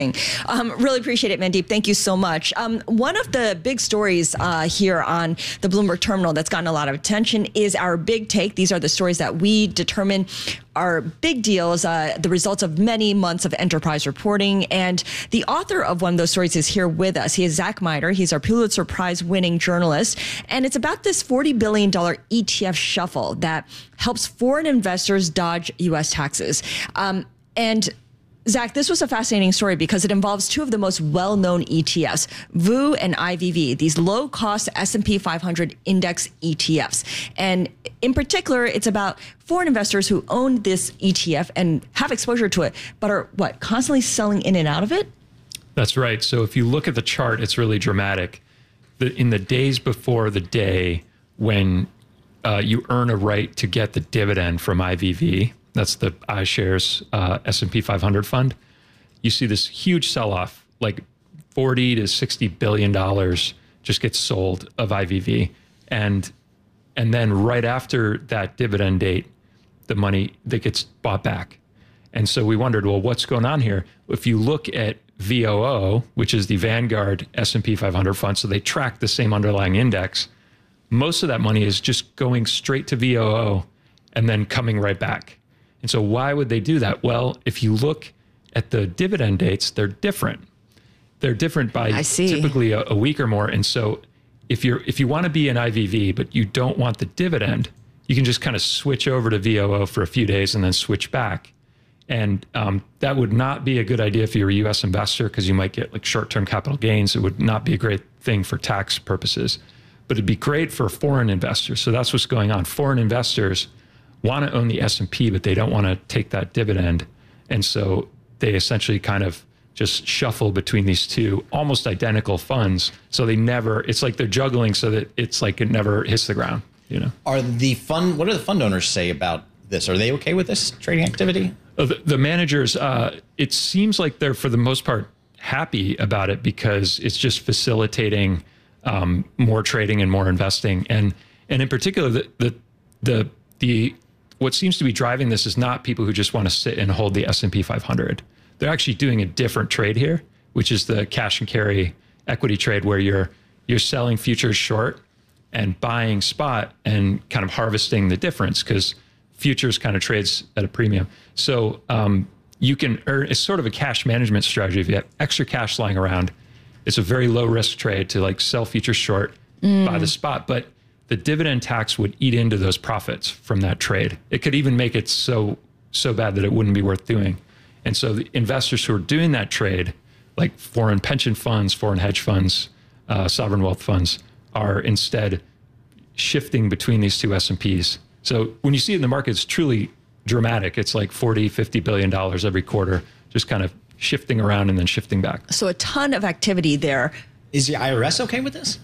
Really appreciate it, Mandeep. Thank you so much. One of the big stories here on the Bloomberg Terminal that's gotten a lot of attention is our big take. These are the stories that we determine are big deals, the results of many months of enterprise reporting. And the author of one of those stories is here with us. He is Zach Miter. He's our Pulitzer Prize-winning journalist. And it's about this $40 billion ETF shuffle that helps foreign investors dodge U.S. taxes. And Zach, this was a fascinating story because it involves two of the most well-known ETFs, VOO and IVV, these low-cost S&P 500 index ETFs. And in particular, it's about foreign investors who own this ETF and have exposure to it, but are, constantly selling in and out of it? That's right. So if you look at the chart, it's really dramatic. In the days before the day when you earn a right to get the dividend from IVV, that's the iShares S&P 500 fund. You see this huge sell-off, like $40 to $60 billion just gets sold of IVV. And then right after that dividend date, the money that gets bought back. And so we wondered, well, what's going on here? If you look at VOO, which is the Vanguard S&P 500 fund, so they track the same underlying index, most of that money is just going straight to VOO and then coming right back. And so why would they do that? Well, if you look at the dividend dates, they're different. They're different by typically a week or more. And so if you want to be an IVV, but you don't want the dividend, you can just kind of switch over to VOO for a few days and then switch back. And that would not be a good idea if you're a U.S. investor because you might get like short-term capital gains. It would not be a great thing for tax purposes, but it'd be great for foreign investors. So that's what's going on. Foreign investors want to own the S&P, but they don't want to take that dividend. And so they essentially kind of just shuffle between these two almost identical funds. So they never, it's like they're juggling so that it's like it never hits the ground, you know? What do the fund owners say about this? Are they okay with this trading activity? The managers, it seems like they're for the most part happy about it because it's just facilitating more trading and more investing. And in particular, what seems to be driving this is not people who just want to sit and hold the S&P 500. They're actually doing a different trade here, which is the cash and carry equity trade where you're selling futures short and buying spot and kind of harvesting the difference because futures kind of trades at a premium. So you can earn, it's sort of a cash management strategy. If you have extra cash lying around, it's a very low risk trade to like sell futures short, buy the spot. But the dividend tax would eat into those profits from that trade. It could even make it so bad that it wouldn't be worth doing. And so the investors who are doing that trade, like foreign pension funds, foreign hedge funds, sovereign wealth funds, are instead shifting between these two S&Ps. So when you see it in the market, it's truly dramatic. It's like $40, $50 billion every quarter, just kind of shifting around and then shifting back. So a ton of activity there. Is the IRS okay with this?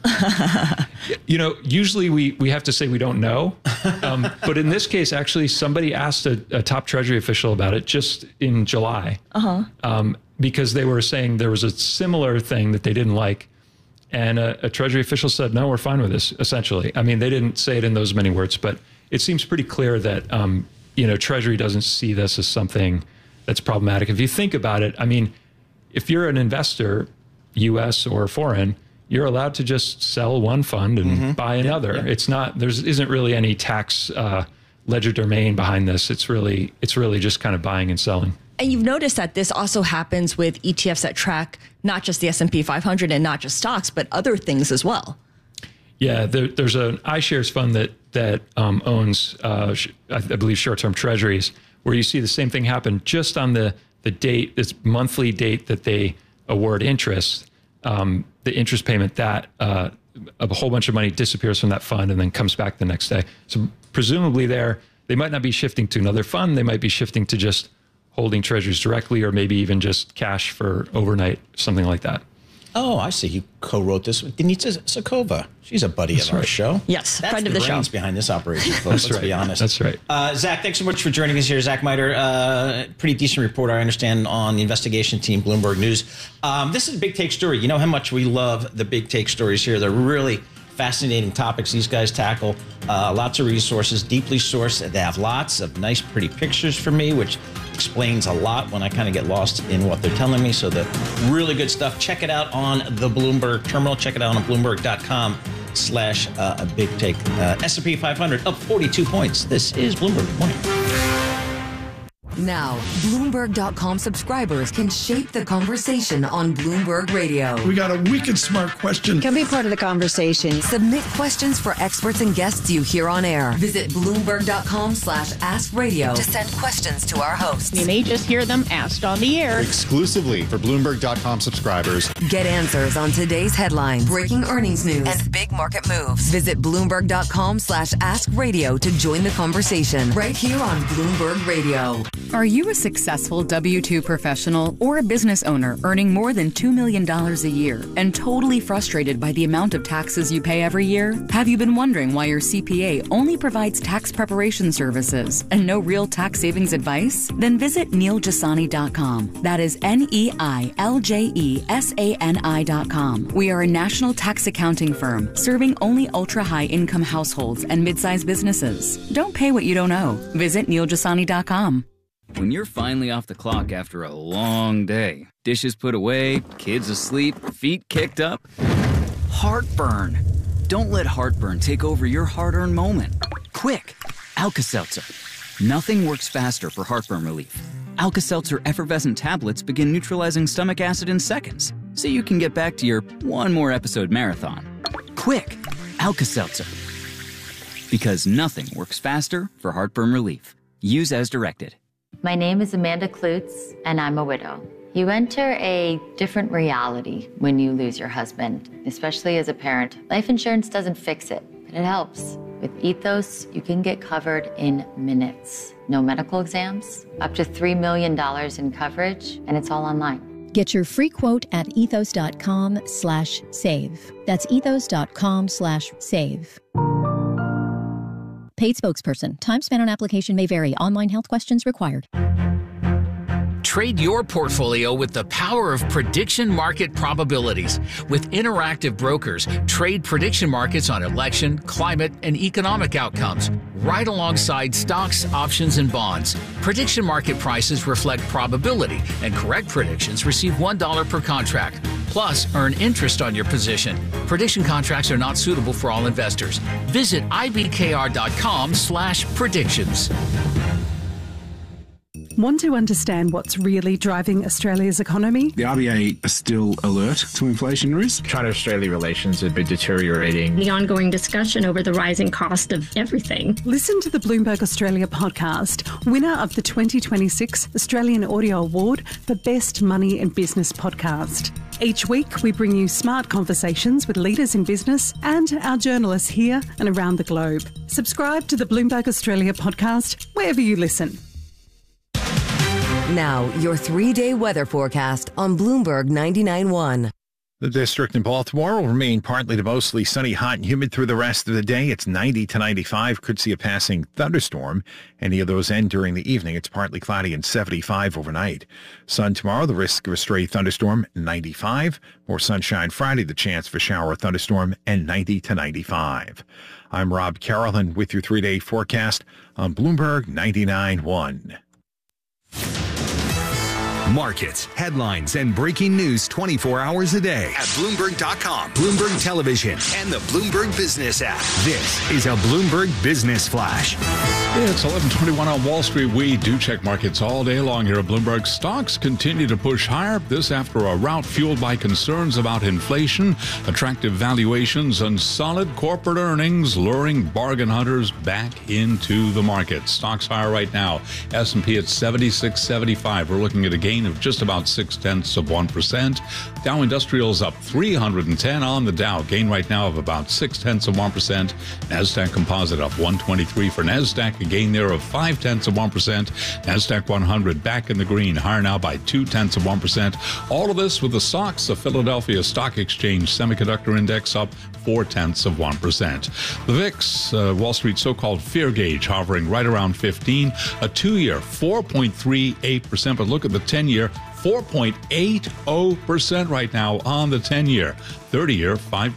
You know, usually we have to say we don't know. But in this case, actually, somebody asked a top Treasury official about it just in July. Because they were saying there was a similar thing that they didn't like. And a Treasury official said, no, we're fine with this, essentially. I mean, they didn't say it in those many words, but it seems pretty clear that, you know, Treasury doesn't see this as something that's problematic. If you think about it, I mean, if you're an investor, U.S. or foreign, you're allowed to just sell one fund and buy another. Yeah. It's not, there isn't really any tax legerdemain behind this. It's really just kind of buying and selling. And you've noticed that this also happens with ETFs that track not just the S&P 500 and not just stocks, but other things as well. Yeah, there's an iShares fund that owns, I believe, short-term treasuries, where you see the same thing happen just on the date, this monthly date that they award interest. The interest payment that a whole bunch of money disappears from that fund and then comes back the next day. So presumably they might not be shifting to another fund. They might be shifting to just holding treasuries directly, or maybe even just cash for overnight, something like that. Oh, I see. You co-wrote this with Denitsa Sokova. She's a buddy of our show. Yes, that's friend of the show. That's the brains behind this operation, folks. Let's be honest. That's right. Zach, thanks so much for joining us here. Zach Miter, pretty decent reporter, I understand, on the investigation team, Bloomberg News. This is a big take story. You know how much we love the big take stories here. They're really fascinating topics these guys tackle. Lots of resources, deeply sourced. They have lots of nice, pretty pictures for me, which explains a lot when I kind of get lost in what they're telling me. So the really good stuff. Check it out on the Bloomberg Terminal. Check it out on Bloomberg.com/Big Take. S&P 500 up 42 points. This is Bloomberg Morning. Now, Bloomberg.com subscribers can shape the conversation on Bloomberg Radio. We got a wicked smart question. Can be part of the conversation. Submit questions for experts and guests you hear on air. Visit Bloomberg.com/AskRadio to send questions to our hosts. You may just hear them asked on the air. Exclusively for Bloomberg.com subscribers. Get answers on today's headlines, breaking earnings news, and big market moves. Visit Bloomberg.com/AskRadio to join the conversation right here on Bloomberg Radio. Are you a successful W-2 professional or a business owner earning more than $2 million a year and totally frustrated by the amount of taxes you pay every year? Have you been wondering why your CPA only provides tax preparation services and no real tax savings advice? Then visit NeilJasani.com. That is NeilJasani.com. We are a national tax accounting firm serving only ultra-high income households and mid-sized businesses. Don't pay what you don't owe. Visit NeilJasani.com. When you're finally off the clock after a long day, dishes put away, kids asleep, feet kicked up, heartburn. Don't let heartburn take over your hard-earned moment. Quick, Alka-Seltzer. Nothing works faster for heartburn relief. Alka-Seltzer effervescent tablets begin neutralizing stomach acid in seconds, so you can get back to your one more episode marathon. Quick, Alka-Seltzer. Because nothing works faster for heartburn relief. Use as directed. My name is Amanda Klutz, and I'm a widow. You enter a different reality when you lose your husband, especially as a parent. Life insurance doesn't fix it, but it helps. With Ethos, you can get covered in minutes. No medical exams, up to $3 million in coverage, and it's all online. Get your free quote at ethos.com/save. That's ethos.com/save. Paid spokesperson. Time spent on application may vary. Online health questions required. Trade your portfolio with the power of prediction market probabilities. With Interactive Brokers, trade prediction markets on election, climate, and economic outcomes, right alongside stocks, options, and bonds. Prediction market prices reflect probability, and correct predictions receive $1 per contract. Plus, earn interest on your position. Prediction contracts are not suitable for all investors. Visit ibkr.com/predictions. Want to understand what's really driving Australia's economy? The RBA are still alert to inflation risk. China-Australia relations have been deteriorating. The ongoing discussion over the rising cost of everything. Listen to the Bloomberg Australia podcast, winner of the 2026 Australian Audio Award for Best Money and Business Podcast. Each week, we bring you smart conversations with leaders in business and our journalists here and around the globe. Subscribe to the Bloomberg Australia podcast wherever you listen. Now, your 3-day weather forecast on Bloomberg 99.1. The district in Baltimore will remain partly to mostly sunny, hot and humid through the rest of the day. It's 90 to 95. Could see a passing thunderstorm. Any of those end during the evening. It's partly cloudy and 75 overnight. Sun tomorrow, the risk of a stray thunderstorm, 95. More sunshine Friday, the chance for shower or thunderstorm, and 90 to 95. I'm Rob Carroll with your 3-day forecast on Bloomberg 99.1. Markets, headlines, and breaking news 24 hours a day at Bloomberg.com, Bloomberg Television, and the Bloomberg Business app. This is a Bloomberg Business Flash. It's 11:21 on Wall Street. We do check markets all day long here at Bloomberg. Stocks continue to push higher. This after a rout fueled by concerns about inflation, attractive valuations, and solid corporate earnings, luring bargain hunters back into the market. Stocks higher right now. S&P at 76.75. We're looking at a gain of just about 0.6%. Dow Industrials up 310 on the Dow. Gain right now of about 0.6%. Nasdaq Composite up 123 for Nasdaq. A gain there of 0.5%. Nasdaq 100 back in the green, higher now by 0.2%. All of this with the SOX, the Philadelphia Stock Exchange Semiconductor Index, up 0.4%. The VIX, Wall Street so-called fear gauge, hovering right around 15. A 2-year 4.38%. But look at the 10-year. 4.80% right now on the 10-year. 30-year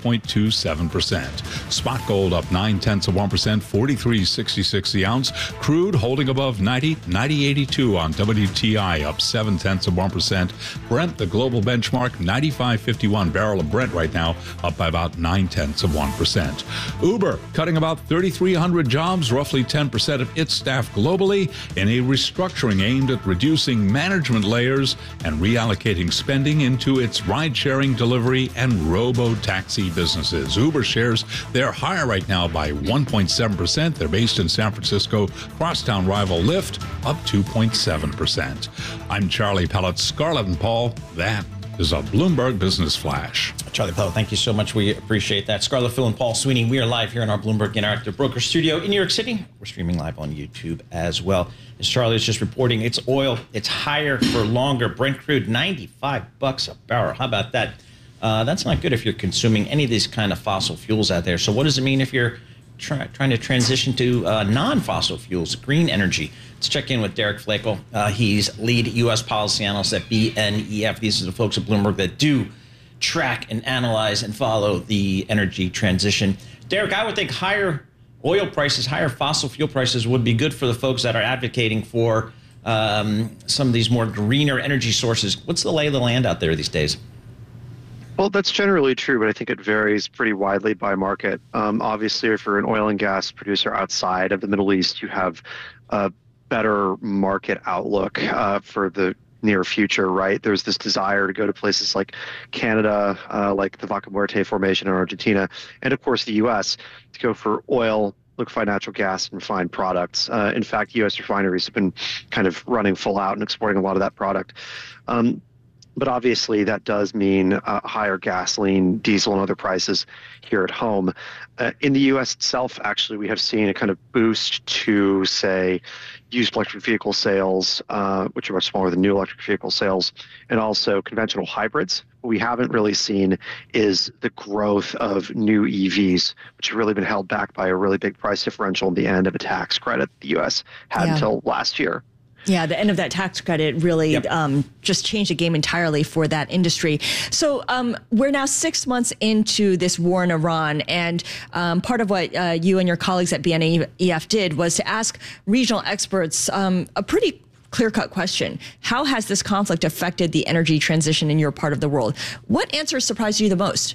5.27%. Spot gold up 0.9%, 43.66 the ounce. Crude holding above 90, 90.82 on WTI, up 0.7%. Brent, the global benchmark, 95.51 barrel of Brent right now, up by about 0.9%. Uber cutting about 3,300 jobs, roughly 10% of its staff globally, in a restructuring aimed at reducing management layers and reallocating spending into its ride-sharing, delivery, and robo-taxi businesses. Uber shares, they're higher right now by 1.7%. They're based in San Francisco. Crosstown rival Lyft up 2.7%. I'm Charlie Pellet, Scarlett and Paul. That is a Bloomberg Business Flash. Charlie Pellet, thank you so much. We appreciate that. Scarlett, Phil, and Paul Sweeney, we are live here in our Bloomberg Interactive Broker Studio in New York City. We're streaming live on YouTube as well. As Charlie is just reporting, it's oil. It's higher for longer. Brent crude, $95 a barrel. How about that? That's not good if you're consuming any of these kind of fossil fuels out there. So what does it mean if you're trying to transition to non-fossil fuels, green energy? Let's check in with Derek Flakel. He's lead U.S. policy analyst at BNEF. These are the folks at Bloomberg that do track and analyze and follow the energy transition. Derek, I would think higher oil prices, higher fossil fuel prices would be good for the folks that are advocating for some of these more greener energy sources. What's the lay of the land out there these days? Well, that's generally true, but I think it varies pretty widely by market. Obviously, if you're an oil and gas producer outside of the Middle East, you have a better market outlook for the near future, right? There's this desire to go to places like Canada, like the Vaca Muerta Formation in Argentina, and of course the U.S. to go for oil, liquefied natural gas, and refined products. In fact, U.S. refineries have been kind of running full out and exporting a lot of that product. But obviously that does mean higher gasoline, diesel, and other prices here at home. In the U.S. itself, actually, we have seen a kind of boost to, say, used electric vehicle sales, which are much smaller than new electric vehicle sales, and also conventional hybrids. What we haven't really seen is the growth of new EVs, which have really been held back by a really big price differential in the end of a tax credit the U.S. had until last year. Yeah, the end of that tax credit really just changed the game entirely for that industry. So we're now 6 months into this war in Iran, and part of what you and your colleagues at BNEF did was to ask regional experts a pretty clear-cut question. How has this conflict affected the energy transition in your part of the world? What answers surprised you the most?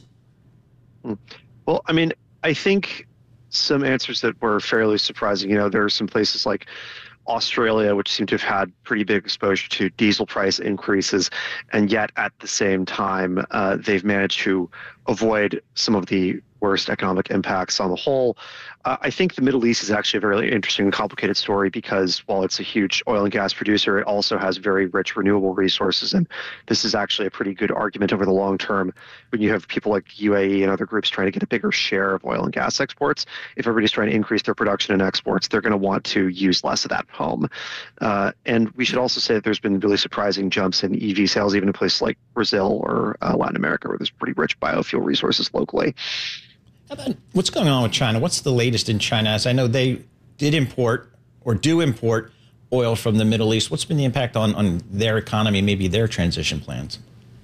Well, I mean, I think some answers that were fairly surprising. You know, there are some places like Australia, which seem to have had pretty big exposure to diesel price increases, and yet at the same time, they've managed to avoid some of the worst economic impacts on the whole. I think the Middle East is actually a very interesting and complicated story because while it's a huge oil and gas producer, it also has very rich renewable resources. And this is actually a pretty good argument over the long term when you have people like UAE and other groups trying to get a bigger share of oil and gas exports. If everybody's trying to increase their production and exports, they're going to want to use less of that at home. And we should also say that there's been really surprising jumps in EV sales, even in places like Brazil or Latin America, where there's pretty rich biofuel resources locally. How about what's going on with China? What's the latest in China? As I know they did import or do import oil from the Middle East. What's been the impact on their economy, maybe their transition plans?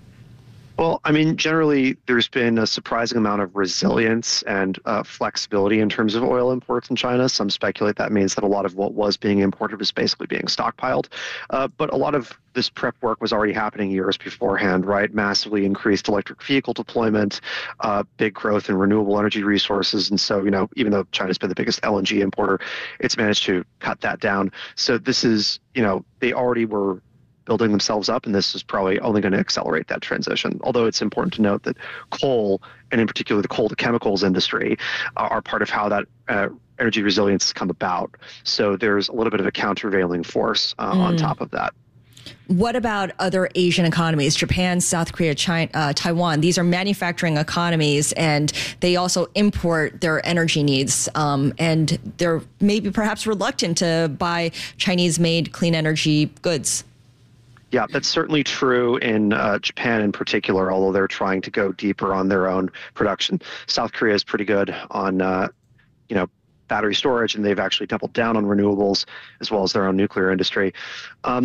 Well, I mean, generally, there's been a surprising amount of resilience and flexibility in terms of oil imports in China. Some speculate that means that a lot of what was being imported was basically being stockpiled. But a lot of this prep work was already happening years beforehand, right? Massively increased electric vehicle deployment, big growth in renewable energy resources. And so, you know, even though China's been the biggest LNG importer, it's managed to cut that down. So this is, you know, they already were building themselves up, and this is probably only going to accelerate that transition. Although it's important to note that coal, and in particular the coal to chemicals industry, are part of how that energy resilience has come about. So there's a little bit of a countervailing force on top of that. What about other Asian economies? Japan, South Korea, China, Taiwan. These are manufacturing economies, and they also import their energy needs. And they're maybe perhaps reluctant to buy Chinese-made clean energy goods. Yeah, that's certainly true in Japan in particular, although they're trying to go deeper on their own production. South Korea is pretty good on, you know, battery storage, and they've actually doubled down on renewables as well as their own nuclear industry.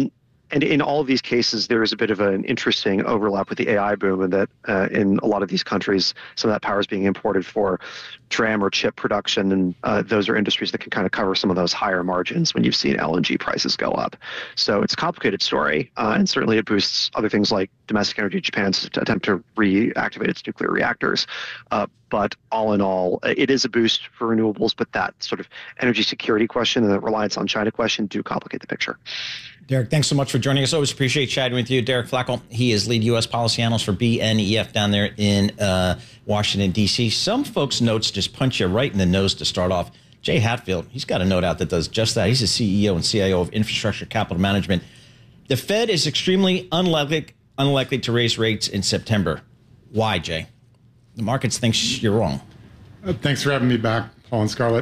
And in all of these cases, there is a bit of an interesting overlap with the AI boom, and that in a lot of these countries, some of that power is being imported for DRAM or chip production, and those are industries that can kind of cover some of those higher margins when you've seen LNG prices go up. So it's a complicated story, and certainly it boosts other things like domestic energy, Japan's attempt to reactivate its nuclear reactors. But all in all, it is a boost for renewables, but that sort of energy security question and the reliance on China question do complicate the picture. Derek, thanks so much for joining us. Always appreciate chatting with you. Derek Flackel, he is lead U.S. policy analyst for BNEF down there in Washington, D.C. Some folks' notes just punch you right in the nose to start off. Jay Hatfield, he's got a note out that does just that. He's the CEO and CIO of Infrastructure Capital Management. The Fed is extremely unlikely to raise rates in September. Why, Jay? The markets think you're wrong. Thanks for having me back, Paul and Scarlett.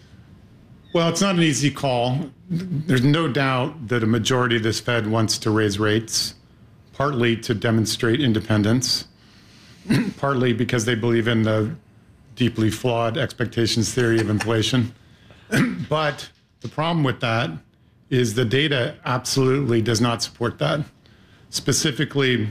Well, it's not an easy call. There's no doubt that a majority of this Fed wants to raise rates, partly to demonstrate independence, partly because they believe in the deeply flawed expectations theory of inflation. But the problem with that is the data absolutely does not support that. Specifically,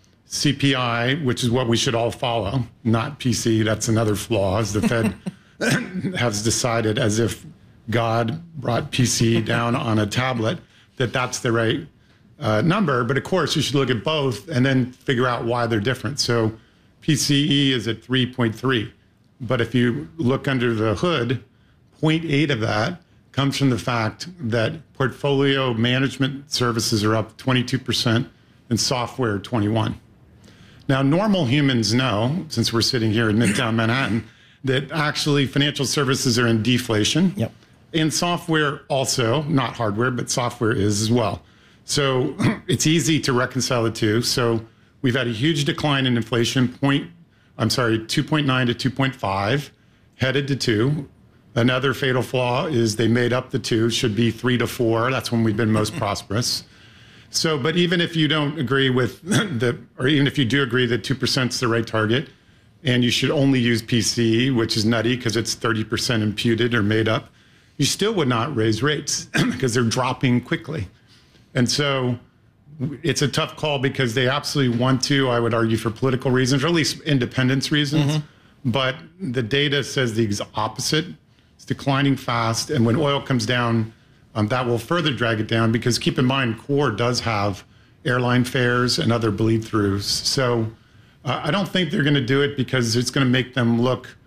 CPI, which is what we should all follow, not PC. That's another flaw, as the Fed has decided, as if God brought PC down on a tablet, that's the right number. But of course, you should look at both and then figure out why they're different. So PCE is at 3.3. But if you look under the hood, 0.8 of that comes from the fact that portfolio management services are up 22% and software 21%. Now, normal humans know, since we're sitting here in Midtown Manhattan, that actually financial services are in deflation. Yep. And software also, not hardware, but software is as well. So it's easy to reconcile the two. So we've had a huge decline in inflation, 2.9 to 2.5, headed to 2. Another fatal flaw is they made up the 2, should be 3 to 4. That's when we've been most prosperous. So, but even if you don't agree with or even if you do agree that 2% is the right target, and you should only use PCE, which is nutty because it's 30% imputed or made up, you still would not raise rates because they're dropping quickly. And so it's a tough call because they absolutely want to, I would argue, for political reasons, or at least independence reasons. Mm-hmm. But the data says the opposite. It's declining fast. And when oil comes down, that will further drag it down because keep in mind, core does have airline fares and other bleed-throughs. So I don't think they're going to do it because it's going to make them look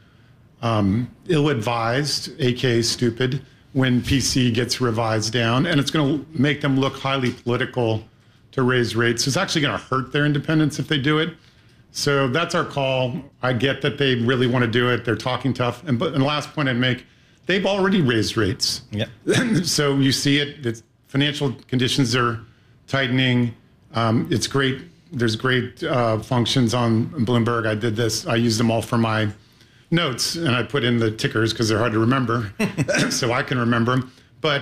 ill-advised, aka stupid, when PC gets revised down. And it's going to make them look highly political to raise rates. It's actually going to hurt their independence if they do it. So that's our call. I get that they really want to do it. They're talking tough. And the last point I'd make, they've already raised rates. Yep. So you see it. The financial conditions are tightening. It's great. There's great functions on Bloomberg. I did this. I used them all for my notes, and I put in the tickers because they're hard to remember, so I can remember them. But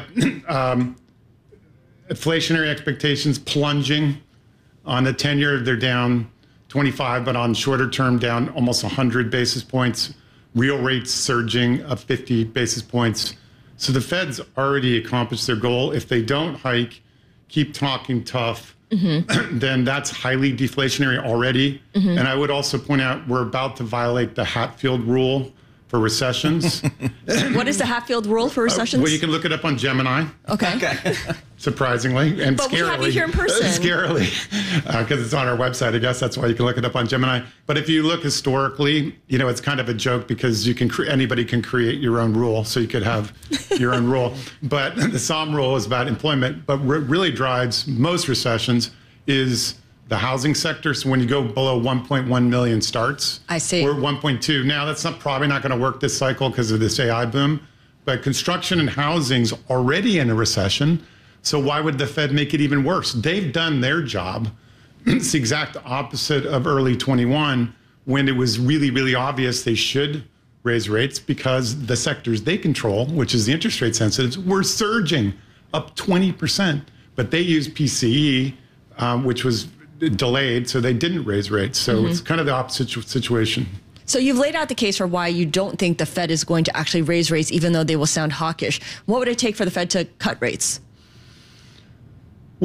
inflationary expectations plunging. On the 10-year, they're down 25, but on shorter term, down almost 100 basis points. Real rates surging up 50 basis points. So the Fed's already accomplished their goal. If they don't hike, keep talking tough, then that's highly deflationary already. Mm-hmm. And I would also point out we're about to violate the Hatfield rule for recessions. What is the Hatfield rule for recessions? Well, you can look it up on Gemini. Okay. Surprisingly. And but scarily. We have you here in person. Scarily. Because it's on our website, I guess. That's why you can look it up on Gemini. But if you look historically, it's kind of a joke because you can anybody can create your own rule. So you could have your own rule. But the SOM rule is about employment. But what really drives most recessions is the housing sector. So when you go below 1.1 million starts, I see. We're at 1.2. Now, that's probably not going to work this cycle because of this AI boom. But construction and housing's already in a recession. So why would the Fed make it even worse? They've done their job. It's the exact opposite of early 21 when it was really, really obvious they should raise rates because the sectors they control, which is the interest rate sensitives, were surging up 20%. But they used PCE, which was delayed, so they didn't raise rates. So it's kind of the opposite situation. So you've laid out the case for why you don't think the Fed is going to actually raise rates, even though they will sound hawkish. What would it take for the Fed to cut rates?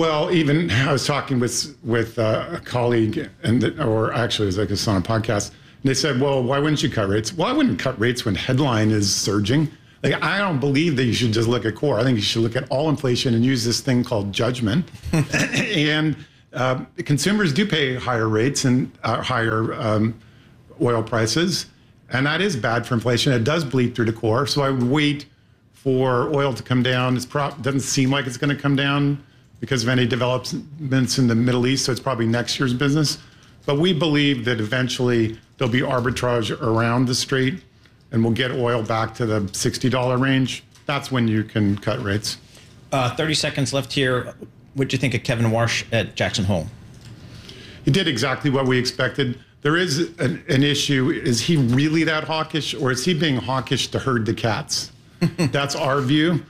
Well, even I was talking with a colleague, or actually it was like this on a podcast, and they said, well, why wouldn't you cut rates? Well, I wouldn't cut rates when headline is surging. Like, I don't believe that you should just look at core. I think you should look at all inflation and use this thing called judgment. And consumers do pay higher rates and higher oil prices, and that is bad for inflation. It does bleed through the core. So I would wait for oil to come down. It doesn't seem like it's going to come down because of any developments in the Middle East, so it's probably next year's business. But we believe that eventually there'll be arbitrage around the strait, and we'll get oil back to the $60 range. That's when you can cut rates. 30 seconds left here. What do you think of Kevin Warsh at Jackson Hole? He did exactly what we expected. There is an issue. Is he really that hawkish, or is he being hawkish to herd the cats? That's our view.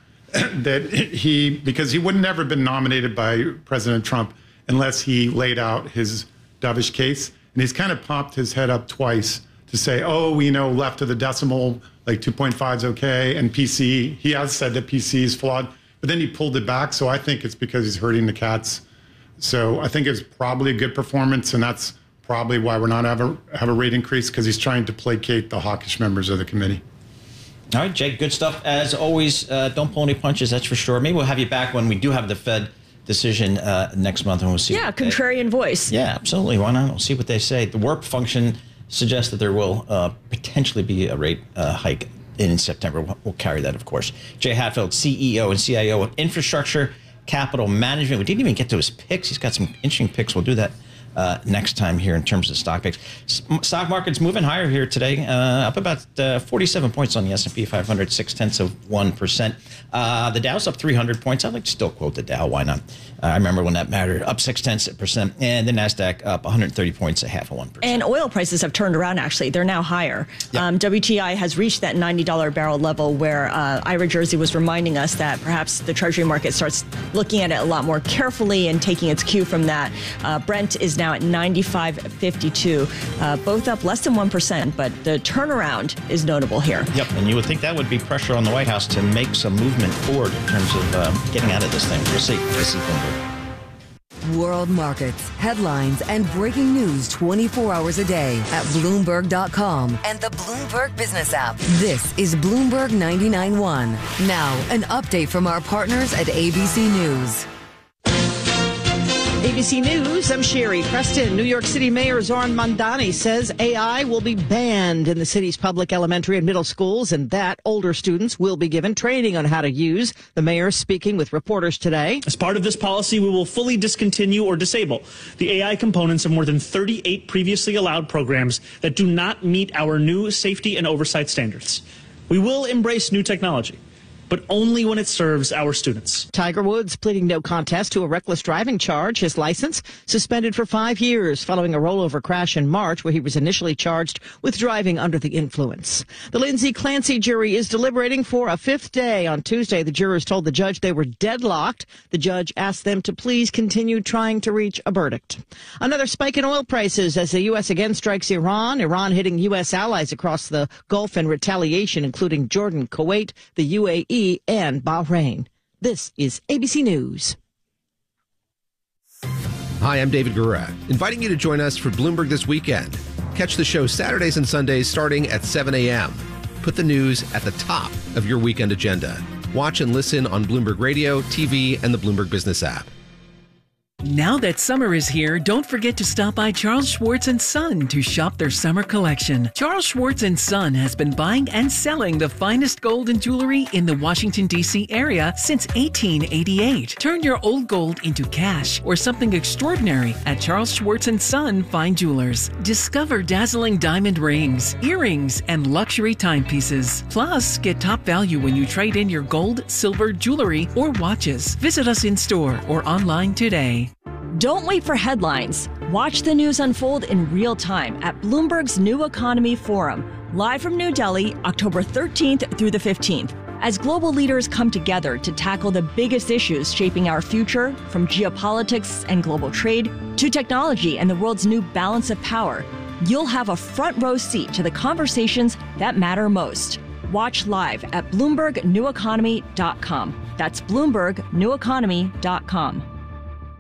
That because he would never have been nominated by President Trump unless he laid out his dovish case. And he's kind of popped his head up twice to say, oh, left of the decimal, like 2.5 is okay. And PC, he has said that PC is flawed, but then he pulled it back. So I think it's because he's herding the cats. So I think it's probably a good performance, and that's probably why we're not have a rate increase, because he's trying to placate the hawkish members of the committee. All right, Jake, good stuff. As always, don't pull any punches, that's for sure. Maybe we'll have you back when we do have the Fed decision next month, and we'll see. Yeah, contrarian voice. Yeah, absolutely. Why not? We'll see what they say. The warp function suggests that there will potentially be a rate hike in September. We'll carry that, of course. Jay Hatfield, CEO and CIO of Infrastructure Capital Management. We didn't even get to his picks. He's got some interesting picks. We'll do that next time here in terms of stock picks. Stock market's moving higher here today, up about 47 points on the S&P 500, 0.6%. The Dow's up 300 points. I'd like to still quote the Dow. Why not? I remember when that mattered. Up 0.6%. And the NASDAQ up 130 points, 0.5%. And oil prices have turned around, actually. They're now higher. Yep. WTI has reached that $90 barrel level where Ira Jersey was reminding us that perhaps the Treasury market starts looking at it a lot more carefully and taking its cue from that. Brent is now at 95.52, both up less than 1%, but the turnaround is notable here. Yep, and you would think that would be pressure on the White House to make some movement forward in terms of getting out of this thing. We'll see. World markets, headlines, and breaking news 24 hours a day at Bloomberg.com and the Bloomberg Business app. This is Bloomberg 99.1. Now, an update from our partners at ABC News. ABC News, I'm Sherry Preston. New York City Mayor Zohran Mamdani says AI will be banned in the city's public elementary and middle schools, and that older students will be given training on how to use. The mayor speaking with reporters today. As part of this policy, we will fully discontinue or disable the AI components of more than 38 previously allowed programs that do not meet our new safety and oversight standards. We will embrace new technology, but only when it serves our students. Tiger Woods pleading no contest to a reckless driving charge. His license suspended for 5 years following a rollover crash in March where he was initially charged with driving under the influence. The Lindsay Clancy jury is deliberating for a fifth day. On Tuesday, the jurors told the judge they were deadlocked. The judge asked them to please continue trying to reach a verdict. Another spike in oil prices as the U.S. again strikes Iran. Iran hitting U.S. allies across the Gulf in retaliation, including Jordan, Kuwait, the UAE, and Bahrain. This is ABC News. Hi, I'm David Gura, inviting you to join us for Bloomberg This Weekend. Catch the show Saturdays and Sundays starting at 7 a.m. Put the news at the top of your weekend agenda. Watch and listen on Bloomberg Radio, TV, and the Bloomberg Business app. Now that summer is here, don't forget to stop by Charles Schwartz & Son to shop their summer collection. Charles Schwartz & Son has been buying and selling the finest gold and jewelry in the Washington, D.C. area since 1888. Turn your old gold into cash or something extraordinary at Charles Schwartz & Son Fine Jewelers. Discover dazzling diamond rings, earrings, and luxury timepieces. Plus, get top value when you trade in your gold, silver, jewelry, or watches. Visit us in store or online today. Don't wait for headlines. Watch the news unfold in real time at Bloomberg's New Economy Forum, live from New Delhi, October 13th through the 15th. As global leaders come together to tackle the biggest issues shaping our future, from geopolitics and global trade to technology and the world's new balance of power, you'll have a front row seat to the conversations that matter most. Watch live at BloombergNewEconomy.com. That's BloombergNewEconomy.com.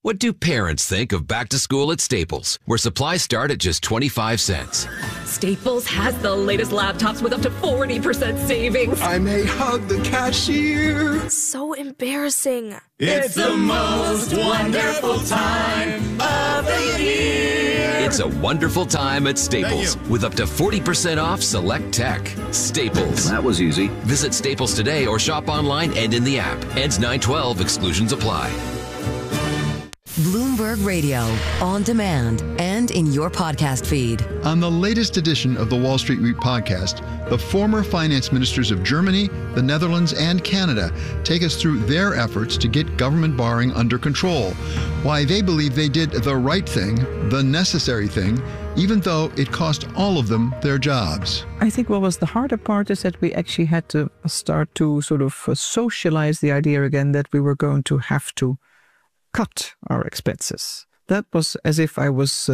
What do parents think of back to school at Staples, where supplies start at just 25 cents? Staples has the latest laptops with up to 40% savings. I may hug the cashier. So embarrassing. It's the most wonderful time of the year. It's a wonderful time at Staples with up to 40% off select tech. Staples. That was easy. Visit Staples today or shop online and in the app. Ends 9/12. Exclusions apply. Bloomberg Radio, on demand and in your podcast feed. On the latest edition of the Wall Street Week podcast, the former finance ministers of Germany, the Netherlands, and Canada take us through their efforts to get government borrowing under control, why they believe they did the right thing, the necessary thing, even though it cost all of them their jobs. I think what was the harder part is that we actually had to start to sort of socialize the idea again that we were going to have to cut our expenses. That was as if I was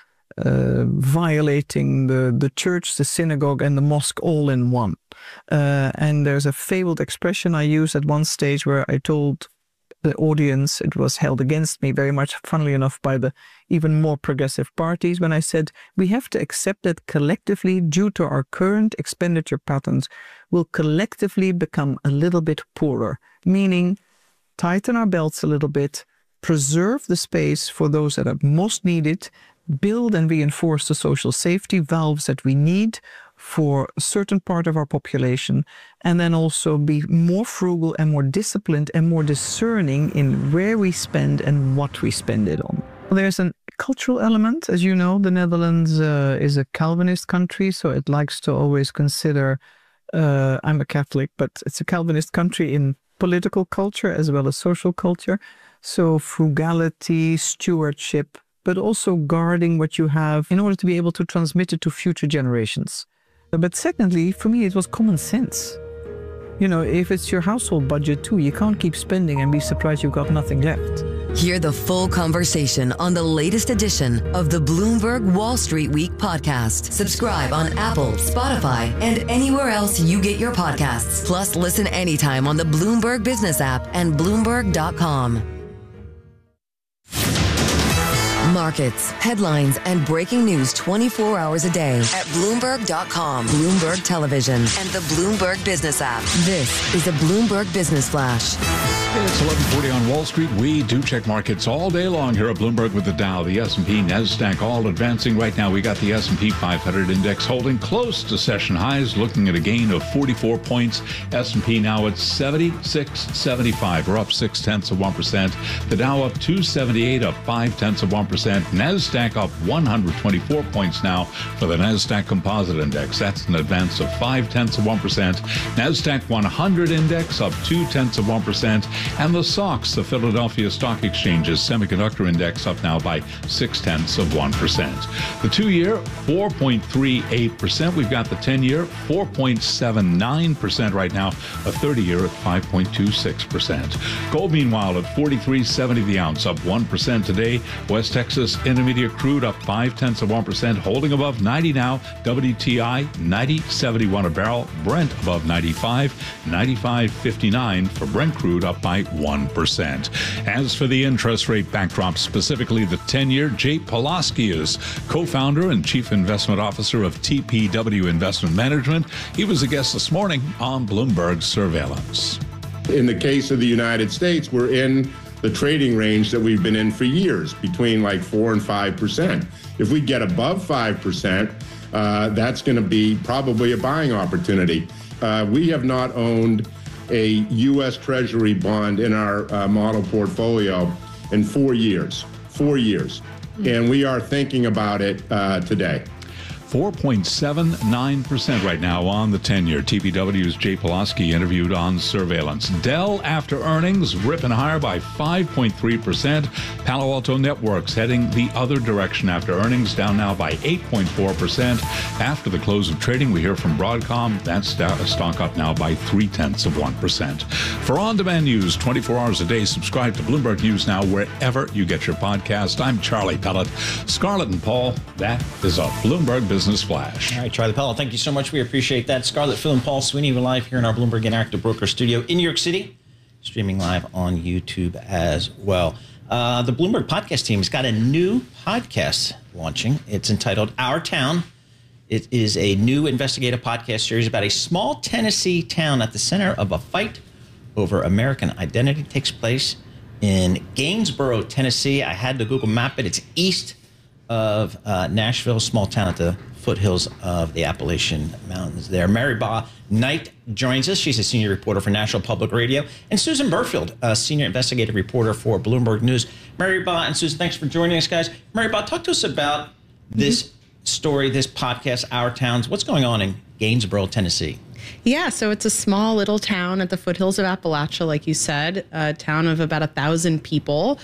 violating the church, the synagogue, and the mosque all in one. And there's a fabled expression I used at one stage where I told the audience, it was held against me very much, funnily enough, by the even more progressive parties, when I said, we have to accept that collectively, due to our current expenditure patterns, we'll collectively become a little bit poorer, meaning tighten our belts a little bit, preserve the space for those that are most needed, build and reinforce the social safety valves that we need for a certain part of our population, and then also be more frugal and more disciplined and more discerning in where we spend and what we spend it on. There's a cultural element. As you know, the Netherlands is a Calvinist country, so it likes to always consider, I'm a Catholic, but it's a Calvinist country in political culture as well as social culture. So frugality, stewardship, but also guarding what you have in order to be able to transmit it to future generations. But secondly, for me, it was common sense. You know, if it's your household budget too, you can't keep spending and be surprised you've got nothing left. Hear the full conversation on the latest edition of the Bloomberg Wall Street Week podcast. Subscribe on Apple, Spotify, and anywhere else you get your podcasts. Plus, listen anytime on the Bloomberg Business app and Bloomberg.com. Markets, headlines, and breaking news 24 hours a day at Bloomberg.com, Bloomberg Television, and the Bloomberg Business app. This is a Bloomberg Business Flash. It's 11:40 on Wall Street. We do check markets all day long here at Bloomberg with the Dow, the S&P, NASDAQ all advancing. Right now, we got the S&P 500 index holding close to session highs, looking at a gain of 44 points. S&P now at 76.75. We're up 0.6%. The Dow up 278, up 0.5%. NASDAQ up 124 points now for the NASDAQ Composite Index. That's an advance of 0.5%. NASDAQ 100 Index up 0.2%. And the SOX, the Philadelphia Stock Exchange's Semiconductor Index, up now by 0.6%. The 2-year, 4.38%. We've got the 10-year, 4.79% right now. A 30-year at 5.26%. Gold, meanwhile, at $43.70 the ounce, up 1% today. West Texas Intermediate crude up 0.5%, holding above 90 now. WTI 90.71 a barrel. Brent above 95, 95.59 for Brent crude, up by 1%. As for the interest rate backdrop, specifically the 10-year, Jay Polaski is co-founder and chief investment officer of TPW Investment Management. He was a guest this morning on Bloomberg Surveillance. In the case of the United States, we're in the trading range that we've been in for years, between like 4 and 5%. If we get above 5%, that's going to be probably a buying opportunity. We have not owned a U.S. Treasury bond in our model portfolio in 4 years. 4 years. And we are thinking about it today. 4.79% right now on the 10-year. TPW's Jay Polaski interviewed on Surveillance. Dell, after earnings, ripping higher by 5.3%. Palo Alto Networks heading the other direction after earnings, down now by 8.4%. After the close of trading, we hear from Broadcom. That's stock up now by 0.3%. For on-demand news 24 hours a day, subscribe to Bloomberg News Now wherever you get your podcast. I'm Charlie Pellet. Scarlett and Paul, that is a Bloomberg Business Flash. All right, Charlie Pellet, thank you so much. We appreciate that. Scarlett, Phil, and Paul Sweeney, we're live here in our Bloomberg Interactive Broker studio in New York City, streaming live on YouTube as well. The Bloomberg podcast team has got a new podcast launching. It's entitled Our Town. It is a new investigative podcast series about a small Tennessee town at the center of a fight over American identity. It takes place in Gainsboro, Tennessee. I had to Google map it. It's east of Nashville, small town at the foothills of the Appalachian Mountains there. Mary Baugh Knight joins us. She's a senior reporter for National Public Radio. And Susan Burfield, a senior investigative reporter for Bloomberg News. Mary Baugh and Susan, thanks for joining us, guys. Mary Baugh, talk to us about this story, this podcast, Our Towns. What's going on in Gainsboro, Tennessee? Yeah, so it's a small little town at the foothills of Appalachia, like you said, a town of about 1,000 people.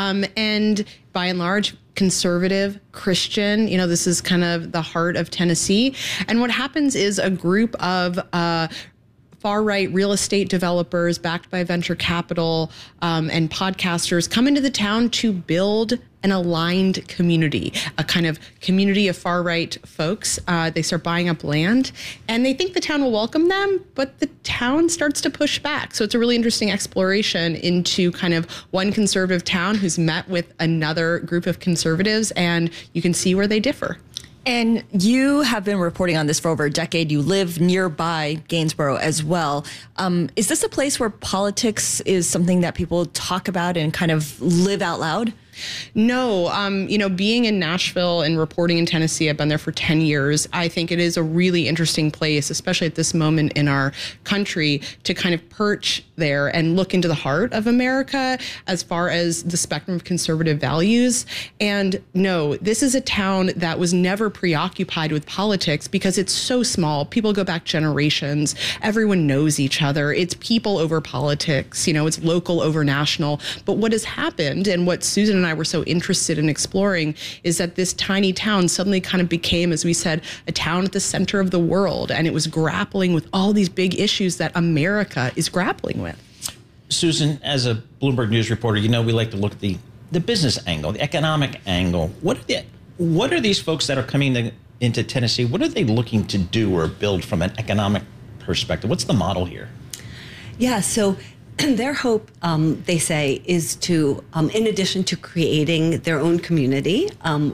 And by and large, conservative, Christian, this is kind of the heart of Tennessee. And what happens is a group of far-right real estate developers backed by venture capital and podcasters come into the town to build an aligned community, a kind of community of far-right folks. They start buying up land, and they think the town will welcome them, but the town starts to push back. So it's a really interesting exploration into kind of one conservative town who's met with another group of conservatives, and you can see where they differ. And you have been reporting on this for over a decade. You live nearby Gainsboro as well. Is this a place where politics is something that people talk about and kind of live out loud? No, being in Nashville and reporting in Tennessee, I've been there for 10 years. I think it is a really interesting place, especially at this moment in our country, to kind of perch there and look into the heart of America as far as the spectrum of conservative values. And no, this is a town that was never preoccupied with politics because it's so small. People go back generations. Everyone knows each other. It's people over politics. It's local over national. But what has happened, and what Susan and I were so interested in exploring, is that this tiny town suddenly kind of became, as we said, a town at the center of the world, and it was grappling with all these big issues that America is grappling with. Susan, as a Bloomberg News reporter, we like to look at the business angle, the economic angle. What are these folks that are coming into Tennessee? What are they looking to do or build from an economic perspective? What's the model here? Yeah, so their hope, they say, is to, in addition to creating their own community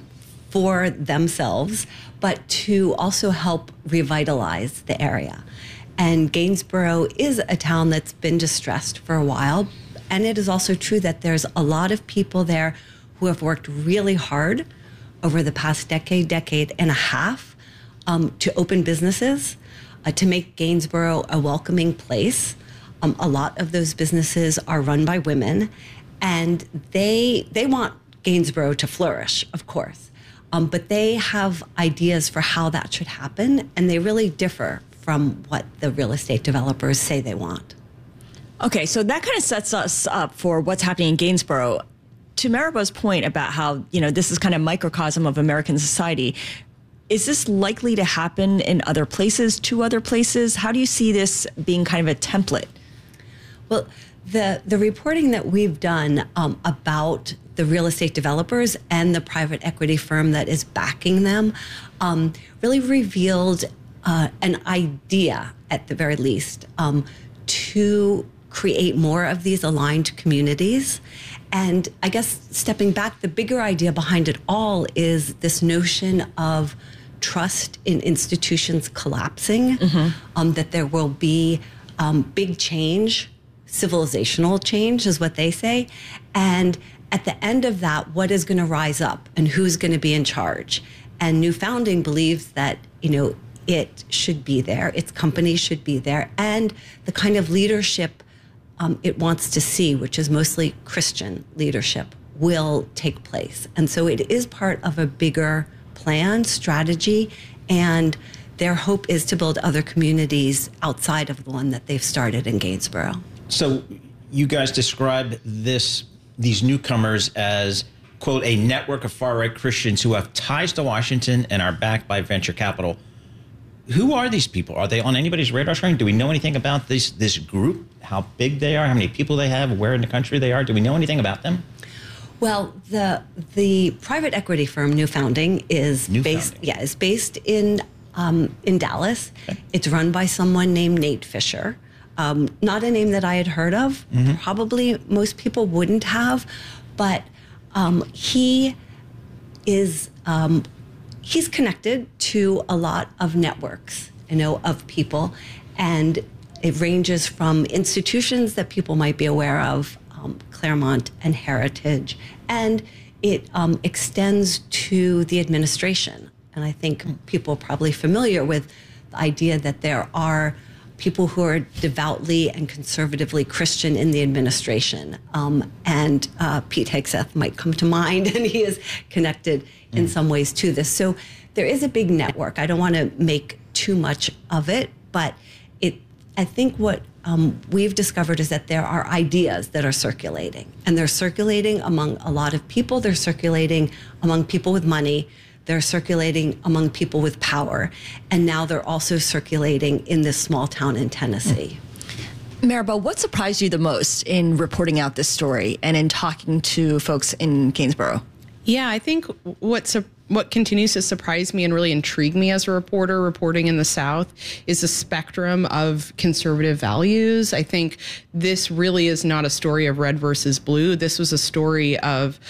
for themselves, but to also help revitalize the area. And Gainsboro is a town that's been distressed for a while. And it is also true that there's a lot of people there who have worked really hard over the past decade and a half to open businesses, to make Gainsboro a welcoming place. A lot of those businesses are run by women, and they want Gainsboro to flourish, of course. But they have ideas for how that should happen, and they really differ from what the real estate developers say they want. Okay, so that kind of sets us up for what's happening in Gainsboro. To Maribaugh's point about how, this is kind of microcosm of American society, is this likely to happen in other places, to other places? How do you see this being kind of a template? Well, the reporting that we've done about the real estate developers and the private equity firm that is backing them really revealed an idea, at the very least, to create more of these aligned communities. And I guess stepping back, the bigger idea behind it all is this notion of trust in institutions collapsing, that there will be big change, civilizational change is what they say. And at the end of that, what is going to rise up and who's going to be in charge? And New Founding believes that, it should be there, its companies should be there, and the kind of leadership it wants to see, which is mostly Christian leadership, will take place. And so it is part of a bigger plan, strategy, and their hope is to build other communities outside of the one that they've started in Gainsboro. So you guys describe these newcomers as, quote, a network of far-right Christians who have ties to Washington and are backed by venture capital. Who are these people? Are they on anybody's radar screen? Do we know anything about this group? How big they are? How many people they have? Where in the country they are? Do we know anything about them? Well, the private equity firm New Founding is based in Dallas. Okay. It's run by someone named Nate Fisher. Not a name that I had heard of. Probably most people wouldn't have. but he is he's connected to a lot of networks, of people, and it ranges from institutions that people might be aware of, Claremont and Heritage, and it extends to the administration. And I think people are probably familiar with the idea that there are people who are devoutly and conservatively Christian in the administration. And Pete Hegseth might come to mind, and he is connected in some ways to this. So there is a big network. I don't want to make too much of it, but I think what we've discovered is that there are ideas that are circulating, and they're circulating among a lot of people. They're circulating among people with money. They're circulating among people with power. And now they're also circulating in this small town in Tennessee. Maribel, what surprised you the most in reporting out this story and in talking to folks in Gainsborough? Yeah, I think what continues to surprise me and really intrigue me as a reporter reporting in the South is the spectrum of conservative values. I think this really is not a story of red versus blue. This was a story of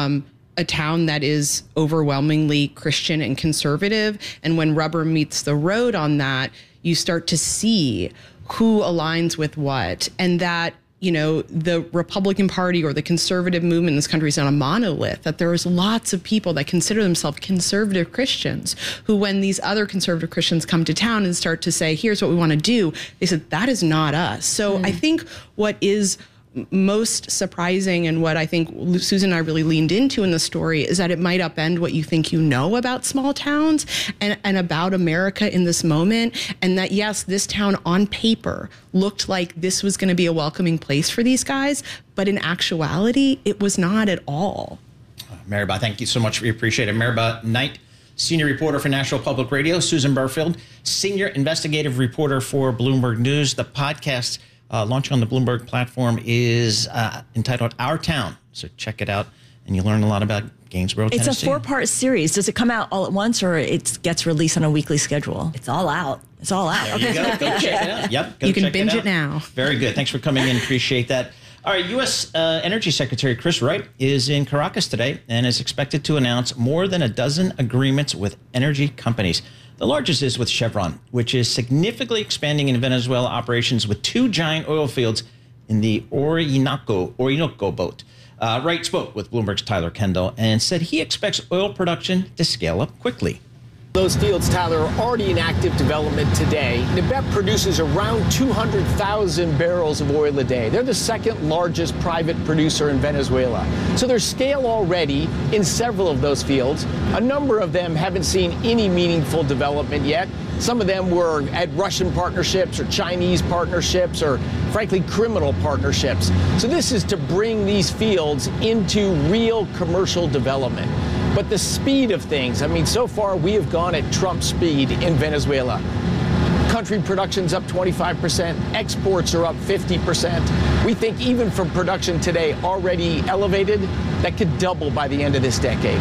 a town that is overwhelmingly Christian and conservative. And when rubber meets the road on that, you start to see who aligns with what, and that the Republican Party or the conservative movement in this country is not a monolith, that there is lots of people that consider themselves conservative Christians who, when these other conservative Christians come to town and start to say, here's what we want to do, they said, that is not us. So I think what is most surprising and what I think Susan and I really leaned into in the story is that it might upend what you think about small towns and about America in this moment. And that, yes, this town on paper looked like this was going to be a welcoming place for these guys, but in actuality, it was not at all. Maribel, thank you so much. We appreciate it. Maribel Knight, senior reporter for National Public Radio. Susan Burfield, senior investigative reporter for Bloomberg News. The podcast launching on the Bloomberg platform is entitled Our Town. So check it out, and you learn a lot about Gainsborough, Tennessee. It's a 4-part series. Does it come out all at once, or it gets released on a weekly schedule? It's all out. It's all out. There you go. Go check it out. Yep. You can binge it now. Very good. Thanks for coming in. Appreciate that. All right. U.S. Energy Secretary Chris Wright is in Caracas today and is expected to announce more than a dozen agreements with energy companies. The largest is with Chevron, which is significantly expanding in Venezuela operations with 2 giant oil fields in the Orinoco Belt. Wright spoke with Bloomberg's Tyler Kendall and said he expects oil production to scale up quickly. Those fields, Tyler, are already in active development today. NEBEP produces around 200,000 barrels of oil a day. They're the second largest private producer in Venezuela. So there's scale already in several of those fields. A number of them haven't seen any meaningful development yet. Some of them were at Russian partnerships or Chinese partnerships or, frankly, criminal partnerships. So this is to bring these fields into real commercial development. But the speed of things, I mean, so far we have gone at Trump speed in Venezuela. Country production's up 25%, exports are up 50%. We think even from production today already elevated, that could double by the end of this decade.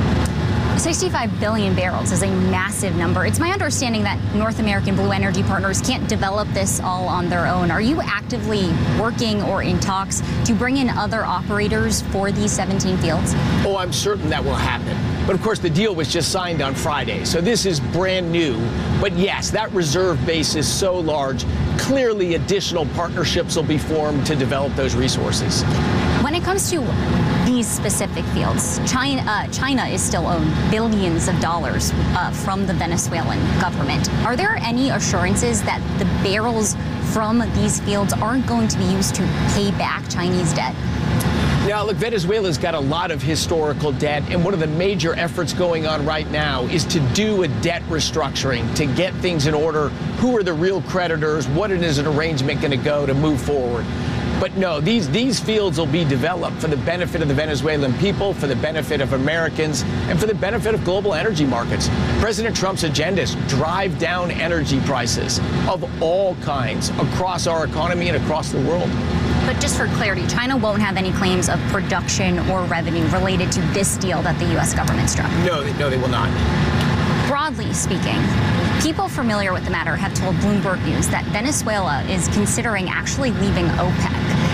65 billion barrels is a massive number. It's my understanding that North American Blue Energy Partners can't develop this all on their own. Are you actively working or in talks to bring in other operators for these 17 fields? Oh, I'm certain that will happen. But of course, the deal was just signed on Friday, so this is brand new. But yes, that reserve base is so large, clearly additional partnerships will be formed to develop those resources. When it comes to these specific fields, China is still owed billions of dollars from the Venezuelan government. Are there any assurances that the barrels from these fields aren't going to be used to pay back Chinese debt? Now, look, Venezuela's got a lot of historical debt, and one of the major efforts going on right now is to do a debt restructuring, to get things in order. Who are the real creditors? What is an arrangement going to go to move forward? But no, these fields will be developed for the benefit of the Venezuelan people, for the benefit of Americans, and for the benefit of global energy markets. President Trump's agenda is drive down energy prices of all kinds across our economy and across the world. But just for clarity, China won't have any claims of production or revenue related to this deal that the U.S. government struck? No, they will not. Broadly speaking, people familiar with the matter have told Bloomberg News that Venezuela is considering actually leaving OPEC.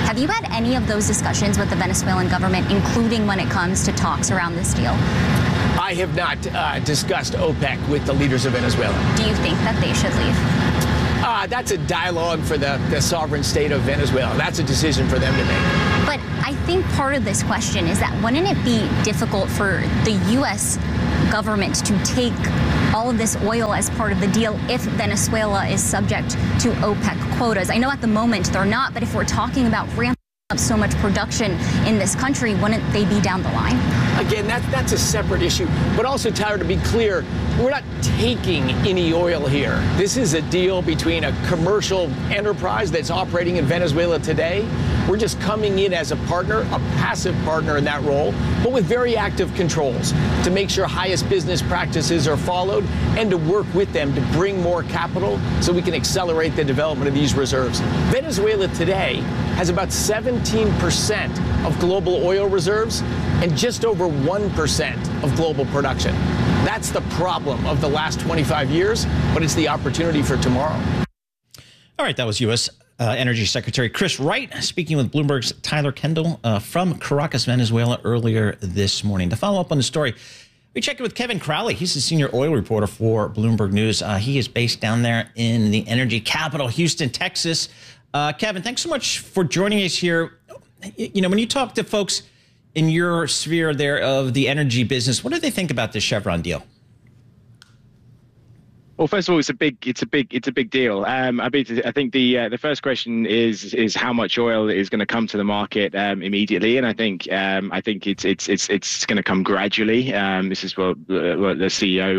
Have you had any of those discussions with the Venezuelan government, including when it comes to talks around this deal? I have not discussed OPEC with the leaders of Venezuela. Do you think that they should leave? That's a dialogue for the sovereign state of Venezuela. That's a decision for them to make. But I think part of this question is that wouldn't it be difficult for the U.S. government to take all of this oil as part of the deal if Venezuela is subject to OPEC quotas? I know at the moment they're not, but if we're talking about ramping up so much production in this country, wouldn't they be down the line? Again, that's a separate issue. But also, Tyler, to be clear, we're not taking any oil here. This is a deal between a commercial enterprise that's operating in Venezuela today. We're just coming in as a partner, a passive partner in that role, but with very active controls to make sure highest business practices are followed and to work with them to bring more capital so we can accelerate the development of these reserves. Venezuela today has about 17% of global oil reserves and just over 1% of global production. That's the problem of the last 25 years, but it's the opportunity for tomorrow. All right, that was U.S. Energy Secretary Chris Wright speaking with Bloomberg's Tyler Kendall from Caracas, Venezuela, earlier this morning. To follow up on the story, we checked in with Kevin Crowley. He's the senior oil reporter for Bloomberg News. He is based down there in the energy capital, Houston, Texas. Kevin, thanks so much for joining us here. You know, when you talk to folks in your sphere there of the energy business, what do they think about this Chevron deal? Well, first of all, it's a big deal. I think the first question is how much oil is going to come to the market immediately, and I think it's going to come gradually. This is what the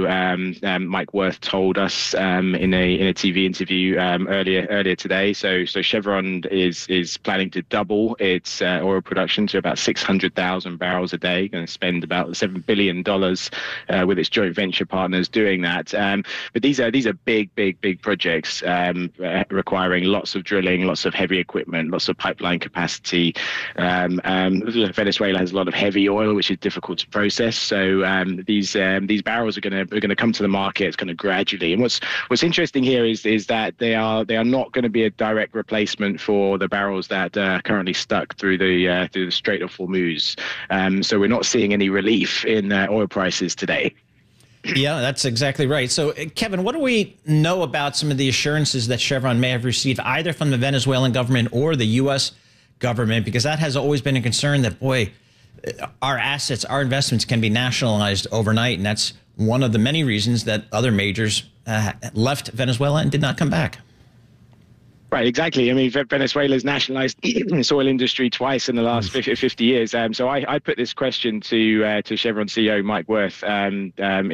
CEO Mike Wirth told us in a TV interview earlier today. So Chevron is planning to double its oil production to about 600,000 barrels a day. Going to spend about $7 billion with its joint venture partners doing that. But these are big projects requiring lots of drilling, lots of heavy equipment, lots of pipeline capacity. Venezuela has a lot of heavy oil, which is difficult to process. So these barrels are going to come to the market. It's going to gradually. And what's interesting here is that they are not going to be a direct replacement for the barrels that are currently stuck through the Strait of Hormuz. So we're not seeing any relief in oil prices today. Yeah, that's exactly right. So, Kevin, what do we know about some of the assurances that Chevron may have received either from the Venezuelan government or the U.S. government? Because that has always been a concern that, boy, our assets, our investments can be nationalized overnight. And that's one of the many reasons that other majors left Venezuela and did not come back. Right, exactly. I mean, Venezuela's nationalized its oil industry twice in the last 50 years. So I put this question to Chevron CEO Mike Wirth in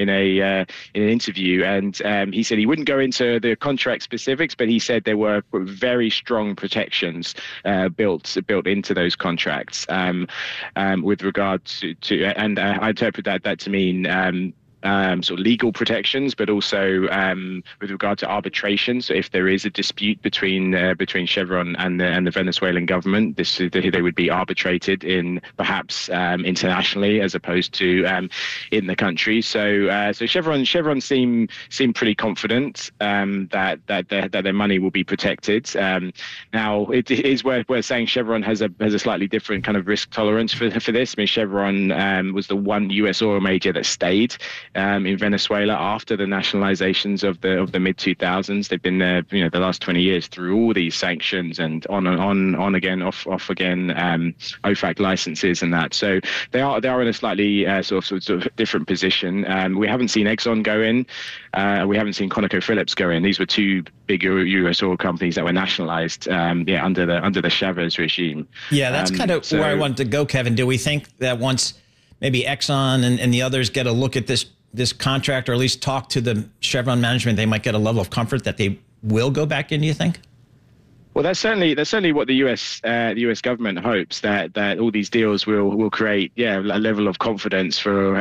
an interview, and he said he wouldn't go into the contract specifics, but he said there were very strong protections built into those contracts with regard to and I interpret that to mean sort of legal protections, but also with regard to arbitration. So if there is a dispute between Chevron and the Venezuelan government, they would be arbitrated in perhaps internationally as opposed to in the country. So Chevron seem pretty confident that their money will be protected. Now it is worth saying Chevron has a slightly different kind of risk tolerance for this. I mean, Chevron was the one U.S. oil major that stayed in Venezuela after the nationalizations of the mid 2000s. They've been there, the last 20 years through all these sanctions and on again, off again, OFAC licenses and that. So they are in a slightly sort of different position. We haven't seen Exxon go in. We haven't seen ConocoPhillips go in. These were two big U.S. oil companies that were nationalized, under the Chavez regime. Yeah, that's kind of where I wanted to go, Kevin. Do we think that once maybe Exxon and the others get a look at this contract, or at least talk to the Chevron management, they might get a level of comfort that they will go back in, do you think? Well, that's certainly what the U.S. government hopes, that all these deals will create a level of confidence for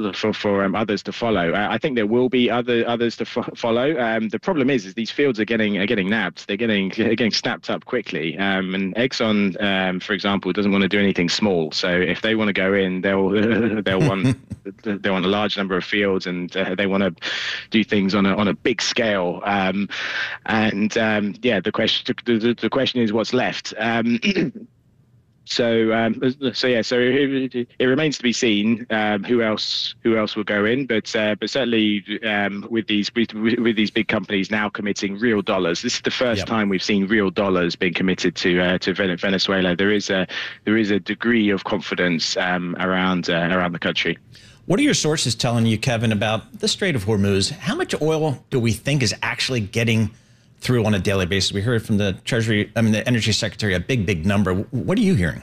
others to follow. I think there will be others to follow. The problem is these fields are getting nabbed. They're getting snapped up quickly. And Exxon, for example, doesn't want to do anything small. So if they want to go in, they'll want a large number of fields, and they want to do things on a big scale. The question is what's left. So it remains to be seen who else will go in, but certainly with these big companies now committing real dollars, this is the first time we've seen real dollars being committed to Venezuela. There is a degree of confidence around the country. What are your sources telling you, Kevin, about the Strait of Hormuz? How much oil do we think is actually getting through on a daily basis? We heard from the the Energy Secretary, a big number. What are you hearing?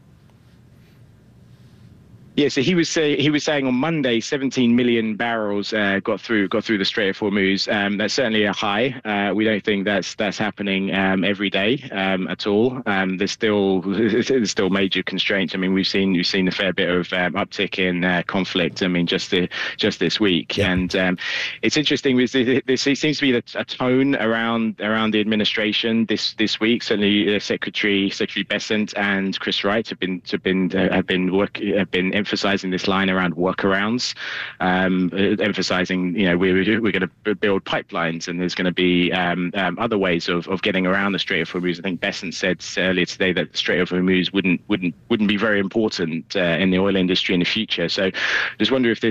Yeah, so he was saying on Monday, 17 million barrels got through the Strait of Hormuz. That's certainly a high. We don't think that's happening every day at all. There's still major constraints. I mean, we've seen a fair bit of uptick in conflict. I mean, just this week, and it's interesting. There seems to be a tone around the administration this week. Certainly, Secretary Bessent and Chris Wright have been emphasizing this line around workarounds, emphasizing, we're going to build pipelines and there's going to be other ways of getting around the Strait of Hormuz. I think Bessent said earlier today that the Strait of Hormuz wouldn't be very important in the oil industry in the future. So just wonder if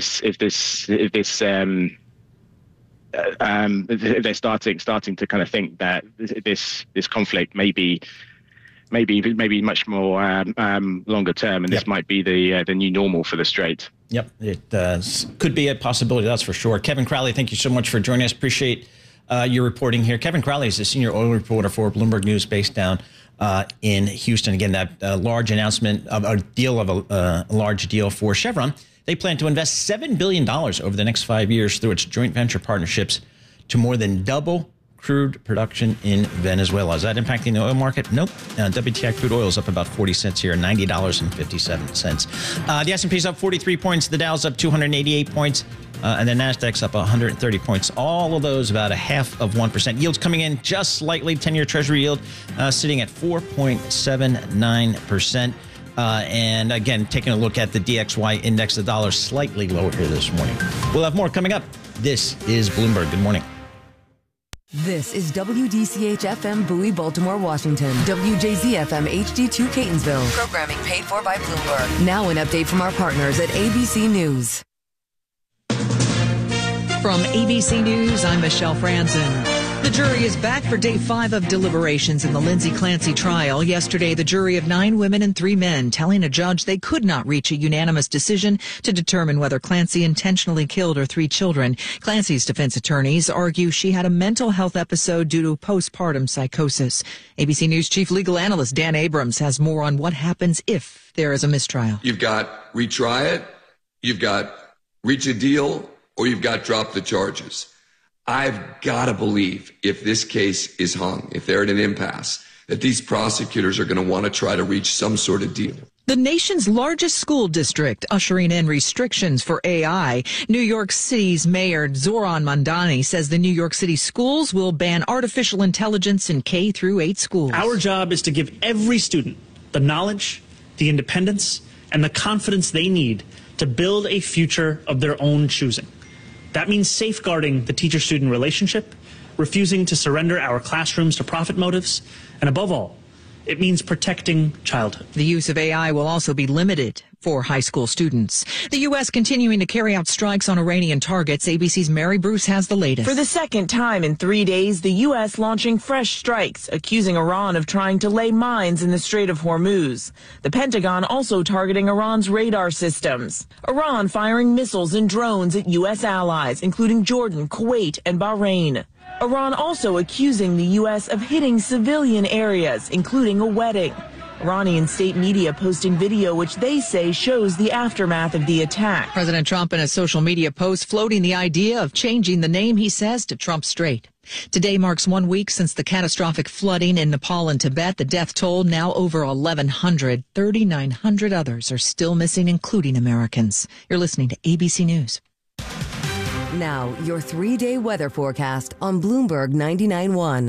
they're starting to kind of think that this conflict may be much more longer term, and this might be the new normal for the Strait. Yep, it could be a possibility, that's for sure. Kevin Crowley, thank you so much for joining us. Appreciate your reporting here. Kevin Crowley is the senior oil reporter for Bloomberg News based down in Houston. Again, that large announcement of a deal of a large deal for Chevron. They plan to invest $7 billion over the next 5 years through its joint venture partnerships to more than double crude production in Venezuela. Is that impacting the oil market? Nope. WTI crude oil is up about 40 cents here, $90.57. The S&P is up 43 points. The Dow's up 288 points. And the NASDAQ's up 130 points. All of those about 0.5%. Yields coming in just slightly. 10-year Treasury yield sitting at 4.79%. And again, taking a look at the DXY index, the dollar slightly lower here this morning. We'll have more coming up. This is Bloomberg. Good morning. This is WDCH-FM Bowie, Baltimore, Washington. WJZ-FM HD2 Catonsville. Programming paid for by Bloomberg. Now an update from our partners at ABC News. From ABC News, I'm Michelle Franzen. The jury is back for day 5 of deliberations in the Lindsay Clancy trial. Yesterday, the jury of 9 women and 3 men telling a judge they could not reach a unanimous decision to determine whether Clancy intentionally killed her 3 children. Clancy's defense attorneys argue she had a mental health episode due to postpartum psychosis. ABC News chief legal analyst Dan Abrams has more on what happens if there is a mistrial. You've got retry it, you've got reach a deal, or you've got drop the charges. I've got to believe if this case is hung, if they're at an impasse, that these prosecutors are going to want to try to reach some sort of deal. The nation's largest school district ushering in restrictions for AI. New York City's Mayor Zoran Mandani says the New York City schools will ban artificial intelligence in K through 8 schools. Our job is to give every student the knowledge, the independence, and the confidence they need to build a future of their own choosing. That means safeguarding the teacher-student relationship, refusing to surrender our classrooms to profit motives, and above all, it means protecting childhood. The use of AI will also be limited for high school students. The U.S. continuing to carry out strikes on Iranian targets. ABC's Mary Bruce has the latest. For the second time in 3 days, the U.S. launching fresh strikes, accusing Iran of trying to lay mines in the Strait of Hormuz. The Pentagon also targeting Iran's radar systems. Iran firing missiles and drones at U.S. allies, including Jordan, Kuwait, and Bahrain. Iran also accusing the U.S. of hitting civilian areas, including a wedding. Iranian state media posting video which they say shows the aftermath of the attack. President Trump in a social media post floating the idea of changing the name, he says, to Trump Strait. Today marks 1 week since the catastrophic flooding in Nepal and Tibet. The death toll now over 1,100. 3,900 others are still missing, including Americans. You're listening to ABC News. Now, your 3-day weather forecast on Bloomberg 99.1.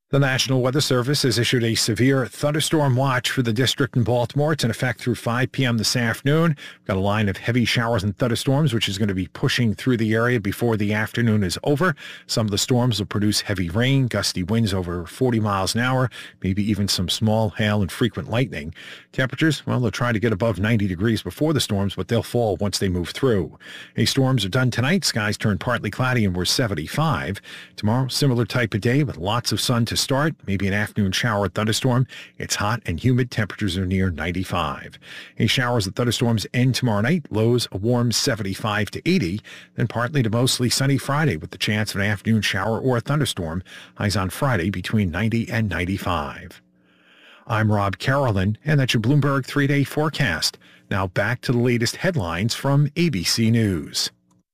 The National Weather Service has issued a severe thunderstorm watch for the district in Baltimore. It's in effect through 5 p.m. this afternoon. We've got a line of heavy showers and thunderstorms, which is going to be pushing through the area before the afternoon is over. Some of the storms will produce heavy rain, gusty winds over 40 miles an hour, maybe even some small hail and frequent lightning. Temperatures, well, they'll try to get above 90 degrees before the storms, but they'll fall once they move through. Any storms are done tonight. Skies turn partly cloudy and we're 75. Tomorrow, similar type of day with lots of sun to start, maybe an afternoon shower or thunderstorm. It's hot and humid. Temperatures are near 95. Any showers and thunderstorms end tomorrow night. Lows a warm 75 to 80. Then partly to mostly sunny Friday with the chance of an afternoon shower or a thunderstorm. Highs on Friday between 90 and 95. I'm Rob Carolyn, and that's your Bloomberg 3-day forecast. Now back to the latest headlines from ABC News.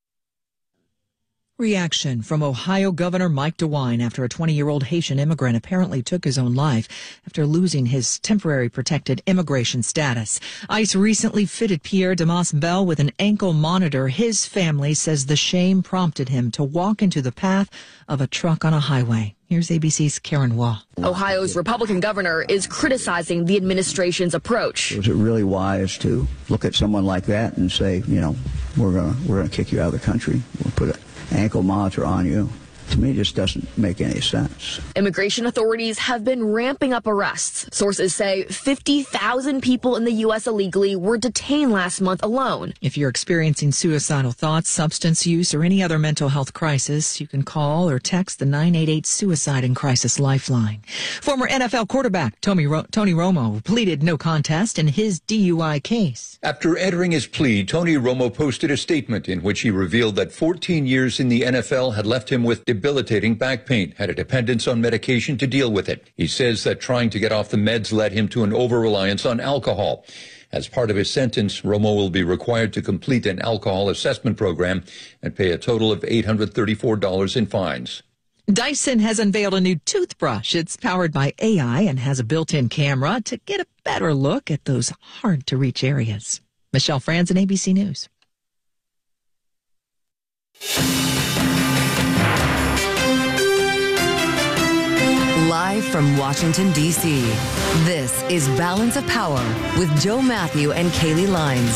Reaction from Ohio Governor Mike DeWine after a 20-year-old Haitian immigrant apparently took his own life after losing his temporary protected immigration status. ICE recently fitted Pierre Damas Bell with an ankle monitor. His family says the shame prompted him to walk into the path of a truck on a highway. Here's ABC's Karen Waugh. Ohio's Republican governor is criticizing the administration's approach. Was it really wise to look at someone like that and say, you know, we're gonna kick you out of the country, we'll put an ankle monitor on you? To me, it just doesn't make any sense. Immigration authorities have been ramping up arrests. Sources say 50,000 people in the U.S. illegally were detained last month alone. If you're experiencing suicidal thoughts, substance use, or any other mental health crisis, you can call or text the 988 Suicide and Crisis Lifeline. Former NFL quarterback Tony Romo pleaded no contest in his DUI case. After entering his plea, Tony Romo posted a statement in which he revealed that 14 years in the NFL had left him with debilitating back pain, had a dependence on medication to deal with it. He says that trying to get off the meds led him to an over-reliance on alcohol. As part of his sentence, Romo will be required to complete an alcohol assessment program and pay a total of $834 in fines. Dyson has unveiled a new toothbrush. It's powered by AI and has a built-in camera to get a better look at those hard-to-reach areas. Michelle Franzen, ABC News. Live from Washington, D.C., this is Balance of Power with Joe Matthew and Kaylee Lines.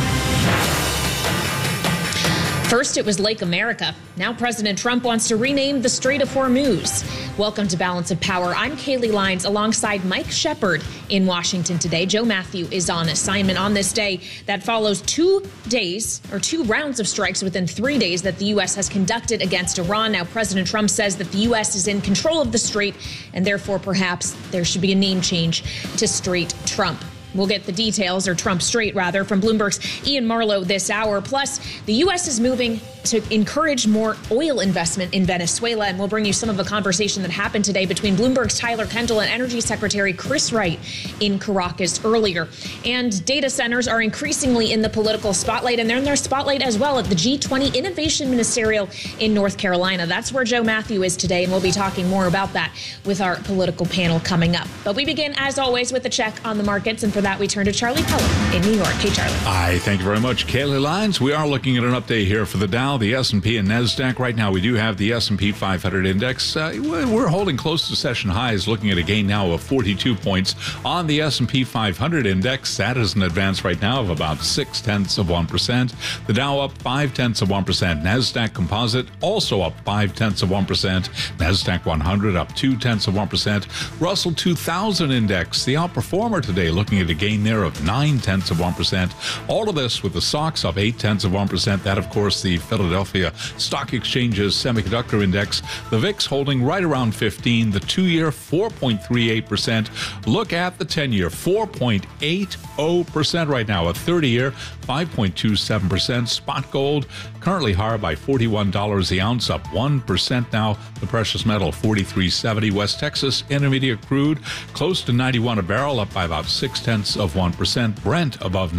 First, it was Lake America. Now President Trump wants to rename the Strait of Hormuz. Welcome to Balance of Power. I'm Kaylee Lines alongside Mike Shepard in Washington today. Joe Matthew is on assignment on this day that follows 2 rounds of strikes within 3 days that the U.S. has conducted against Iran. Now President Trump says that the U.S. is in control of the strait and therefore perhaps there should be a name change to Strait Trump. We'll get the details, or Trump Strait, rather, from Bloomberg's Ian Marlowe this hour. Plus, the U.S. is moving to encourage more oil investment in Venezuela, and we'll bring you some of a conversation that happened today between Bloomberg's Tyler Kendall and Energy Secretary Chris Wright in Caracas earlier. And data centers are increasingly in the political spotlight, and they're in their spotlight as well at the G20 Innovation Ministerial in North Carolina. That's where Joe Matthew is today, and we'll be talking more about that with our political panel coming up. But we begin, as always, with a check on the markets, and for that, we turn to Charlie Pellet in New York. Hey, Charlie. Hi, thank you very much, Kaylee Lines. We are looking at an update here for the Dow, the S&P, and NASDAQ. Right now, we do have the S&P 500 index. We're holding close to session highs, looking at a gain now of 42 points on the S&P 500 index. That is an advance right now of about 0.6%. The Dow up 0.5%. NASDAQ Composite also up 0.5%. NASDAQ 100 up 0.2%. Russell 2000 index, the outperformer today, looking at a gain there of 0.9%. All of this with the SOX up 0.8%. That, of course, the Philadelphia Stock Exchange's semiconductor index. The VIX holding right around 15. The 2-year 4.38%. Look at the 10-year 4.80% right now. A 30-year 5.27%. Spot gold currently higher by $41 the ounce, up 1% now. The precious metal 43.70. West Texas Intermediate crude close to 91 a barrel, up by about 0.6%. Brent above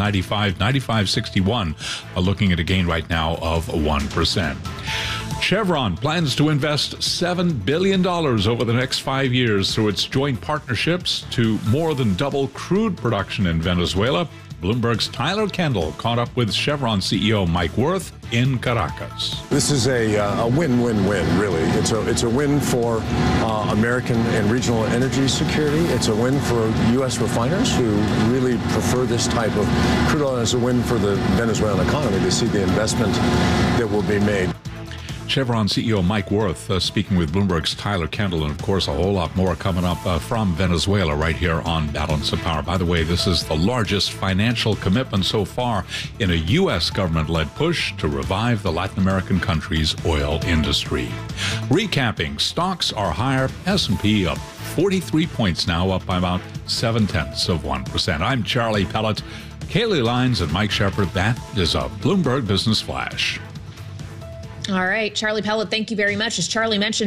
95.61, looking at a gain right now of 1%. Chevron plans to invest $7 billion over the next 5 years through its joint partnerships to more than double crude production in Venezuela. Bloomberg's Tyler Kendall caught up with Chevron CEO Mike Wirth in Caracas. This is a win-win-win, really. It's a win for American and regional energy security. It's a win for U.S. refiners who really prefer this type of crude oil. It's a win for the Venezuelan economy to see the investment that will be made. Chevron CEO Mike Wirth speaking with Bloomberg's Tyler Kendall, and of course a whole lot more coming up from Venezuela right here on Balance of Power. By the way, this is the largest financial commitment so far in a U.S. government-led push to revive the Latin American country's oil industry. Recapping, stocks are higher, S&P up 43 points now, up by about 0.7%. I'm Charlie Pellet, Kaylee Lines, and Mike Shepard. That is a Bloomberg Business Flash. All right, Charlie Pellet, thank you very much. As Charlie mentioned,